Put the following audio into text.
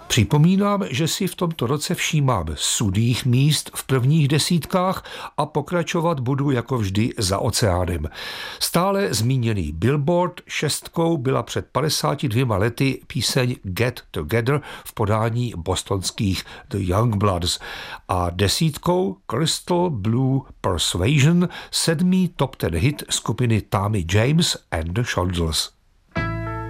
Připomínám, že si v tomto roce všímám sudých míst v prvních desítkách a pokračovat budu jako vždy za oceánem. Stále zmíněný Billboard 6 byla před 52 lety píseň Get Together v podání bostonských The Youngbloods a 10 Crystal Blue Persuasion, 7. top 10 hit skupiny Tommy James and the Shondells.